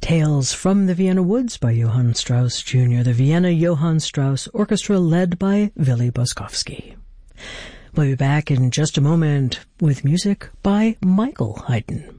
Tales from the Vienna Woods by Johann Strauss Jr., the Vienna Johann Strauss Orchestra led by Willy Boskowski. We'll be back in just a moment with music by Michael Haydn.